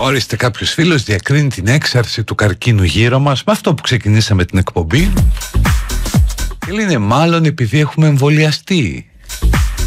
Ορίστε, κάποιος φίλος διακρίνει την έξαρση του καρκίνου γύρω μας με αυτό που ξεκινήσαμε την εκπομπή. Και λένε μάλλον επειδή έχουμε εμβολιαστεί.